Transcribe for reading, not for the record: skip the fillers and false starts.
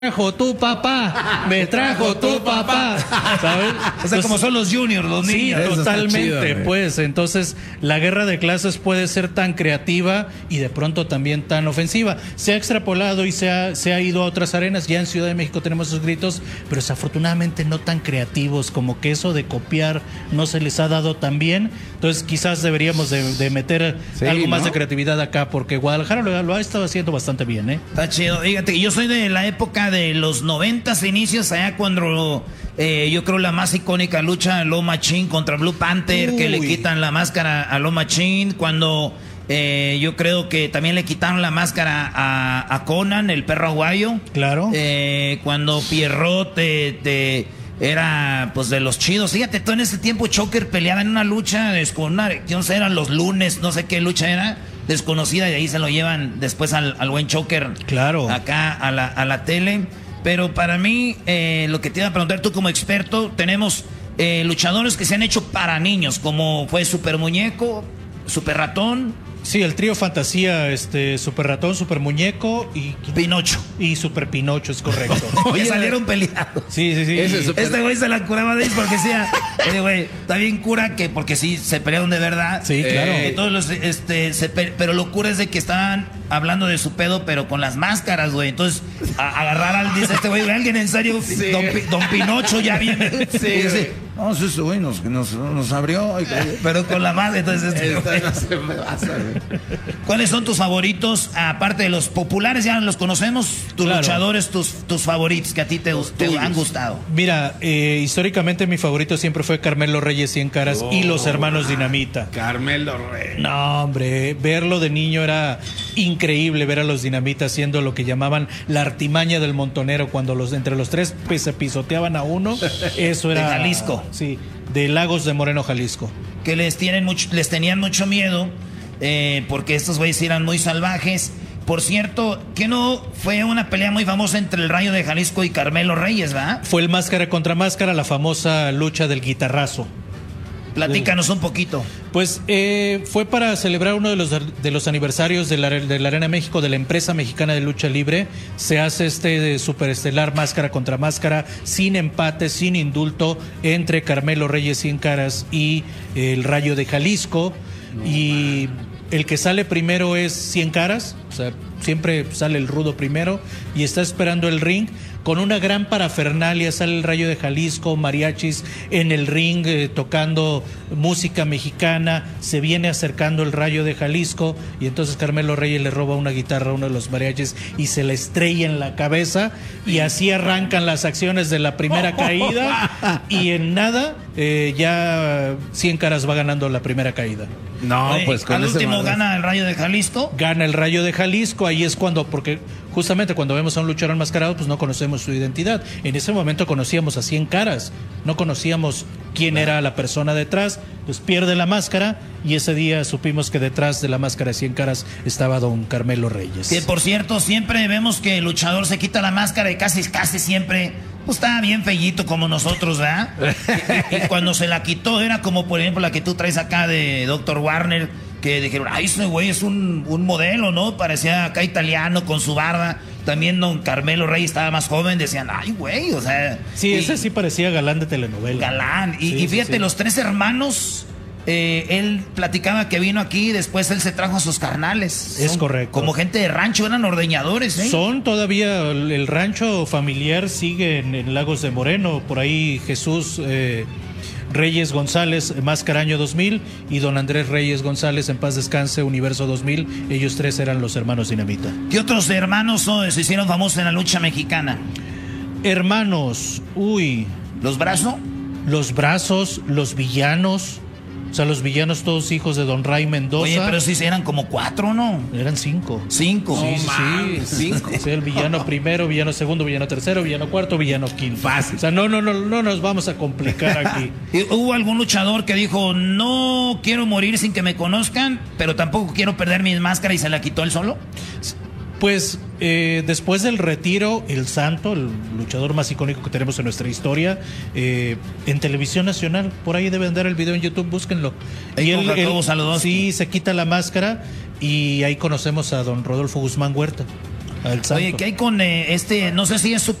trajo tu papá, me trajo tu papá, ¿sabes? O sea, como son los juniors, los niños. Sí, totalmente, chido, pues. Entonces, la guerra de clases puede ser tan creativa y de pronto también tan ofensiva. Se ha extrapolado y se ha ido a otras arenas. Ya en Ciudad de México tenemos esos gritos, pero desafortunadamente no tan creativos, como que eso de copiar no se les ha dado tan bien. Entonces, quizás deberíamos de meter algo más de creatividad acá, porque Guadalajara lo ha estado haciendo bastante bien, ¿eh? Está chido. Fíjate, yo soy de la época de los 90s inicios, allá cuando yo creo la más icónica lucha Loma Chin contra Blue Panther, que le quitan la máscara a Loma Chin, cuando yo creo que también le quitaron la máscara a Conan, el perro aguayo. Claro. Cuando Pierrot era pues de los chidos. Fíjate, todo en ese tiempo Choker peleaba en una lucha con una, yo no sé, eran los lunes, no sé qué lucha era, desconocida, y ahí se lo llevan después al buen Choker. Claro. Acá a la tele. Pero para mí, lo que te iba a preguntar tú como experto, tenemos luchadores que se han hecho para niños, como fue Super Muñeco, Super Ratón. Sí, el trío fantasía, Super Ratón, Super Muñeco y Pinocho. Y Super Pinocho, es correcto. Oye, salieron peleados. Sí. Este güey se la curaba de ahí porque decía, güey, está bien cura que porque sí se pelearon de verdad. Sí, claro. Todos los, pero lo cura es de que estaban hablando de su pedo, pero con las máscaras, güey. Entonces, agarrar al, dice este güey, alguien en serio, sí. Don Pinocho ya viene. Sí, dice, no, sí, güey, nos abrió, pero con la madre, entonces no se me va a saber. ¿Cuáles son tus favoritos? Aparte de los populares, ya los conocemos, tus luchadores, tus favoritos que a ti te han gustado. Mira, históricamente mi favorito siempre fue Carmelo Reyes Cien Caras y los hermanos Dinamita. Carmelo Reyes. No, hombre, verlo de niño era increíble, ver a los Dinamita haciendo lo que llamaban la artimaña del montonero, cuando entre los tres se pisoteaban a uno. Eso era... De Jalisco. Sí, de Lagos de Moreno, Jalisco. Que les tenían mucho miedo, porque estos güeyes eran muy salvajes. Por cierto, que no fue una pelea muy famosa entre el Rayo de Jalisco y Carmelo Reyes, ¿verdad? Fue el máscara contra máscara, la famosa lucha del guitarrazo. Platícanos un poquito. Pues fue para celebrar uno de los aniversarios de la Arena México, de la empresa mexicana de lucha libre. Se hace de superestelar máscara contra máscara, sin empate, sin indulto, entre Carmelo Reyes Cien Caras y el Rayo de Jalisco. Y el que sale primero es Cien Caras, o sea, siempre sale el rudo primero y está esperando el ring. Con una gran parafernalia sale el Rayo de Jalisco, mariachis en el ring, tocando música mexicana. Se viene acercando el Rayo de Jalisco y entonces Carmelo Reyes le roba una guitarra a uno de los mariachis y se le estrella en la cabeza, y así arrancan las acciones de la primera caída, y en nada ya Cien Caras va ganando la primera caída. No, pues con al ese último madre. gana el Rayo de Jalisco. Gana el Rayo de Jalisco, ahí es cuando, porque justamente cuando vemos a un luchador enmascarado, pues no conocemos su identidad. En ese momento conocíamos a Cien Caras, no conocíamos quién era la persona detrás, pues pierde la máscara, y ese día supimos que detrás de la máscara de Cien Caras estaba don Carmelo Reyes. Que por cierto, siempre vemos que el luchador se quita la máscara y casi siempre... Pues estaba bien fellito como nosotros, ¿verdad? y cuando se la quitó era como, por ejemplo, la que tú traes acá de Dr. Warner, que dijeron, ay, ese güey es un modelo, ¿no? Parecía acá italiano con su barba. También don Carmelo Reyes estaba más joven, decían, ay, güey, o sea... Sí, ese sí parecía galán de telenovela. Galán. Y fíjate, los tres hermanos... él platicaba que vino aquí, después él se trajo a sus carnales. Es correcto. Como gente de rancho, eran ordeñadores, ¿eh? Son todavía, el rancho familiar sigue en Lagos de Moreno, por ahí Jesús Reyes González, Máscara Año 2000, y don Andrés Reyes González, en paz descanse, Universo 2000, ellos tres eran los hermanos Dinamita. ¿Qué otros hermanos se hicieron famosos en la lucha mexicana? Hermanos, ¿Los Brazos? Los Brazos, los Villanos. O sea, los villanos todos hijos de don Ray Mendoza. Oye, pero sí eran como 4, ¿no? Eran 5. 5. Sí, 5. Sí, el villano primero, villano segundo, villano tercero, villano cuarto, villano quinto. Fácil. O sea, no nos vamos a complicar aquí. ¿Hubo algún luchador que dijo, no quiero morir sin que me conozcan, pero tampoco quiero perder mi máscara, y se la quitó él solo? Pues después del retiro, el Santo, el luchador más icónico que tenemos en nuestra historia, en Televisión Nacional, por ahí debe andar el video en YouTube, búsquenlo. Y él sí, se quita la máscara, y ahí conocemos a don Rodolfo Guzmán Huerta. El Santo. Oye, ¿qué hay con no sé si es